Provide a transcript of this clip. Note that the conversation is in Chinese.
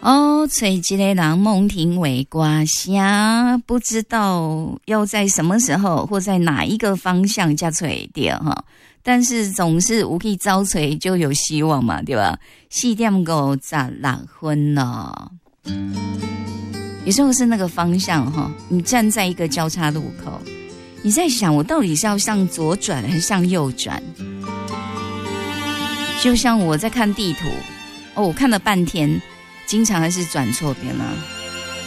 哦，找一个人梦听为瓜声，不知道要在什么时候或在哪一个方向才找到哈。但是总是有去找找就有希望嘛，对吧？4:56了，有时候是那个方向哈，你站在一个交叉路口，你在想我到底是要向左转还是向右转？就像我在看地图，我看了半天，经常还是转错边了。